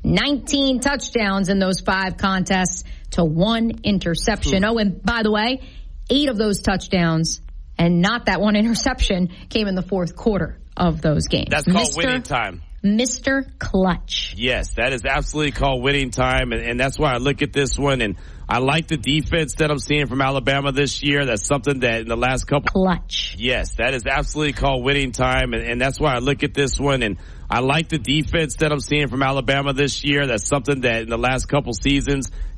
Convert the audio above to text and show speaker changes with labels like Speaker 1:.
Speaker 1: 19 touchdowns in those 5 contests to 1 interception. Oh, and by the way, 8 of those touchdowns and not that 1 interception came in the fourth quarter of those games.
Speaker 2: That's called winning time.
Speaker 1: Mr. Clutch.
Speaker 2: Yes, that is absolutely called winning time, and that's why I look at this one, and I like the defense that I'm seeing from Alabama this year. That's something that in the last couple...
Speaker 1: Clutch.
Speaker 2: Yes, that is absolutely called winning time, and that's why I look at this one, and I like the defense that I'm seeing from Alabama this year. That's something that in the last couple seasons